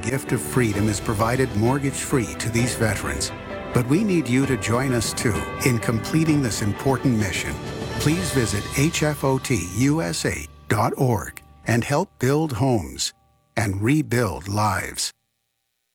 gift of freedom is provided mortgage-free to these veterans. But we need you to join us too in completing this important mission. Please visit hfotusa.org and help build homes and rebuild lives.